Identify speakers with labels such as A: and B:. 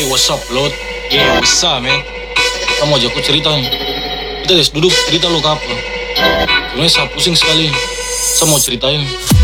A: Hey, what's up, Lot? Yeah, what's up, man? Kamu ajak aku cerita nih. Kita guys duduk cerita lo ke apa? Sebenarnya saya pusing sekali. Saya mau ceritain.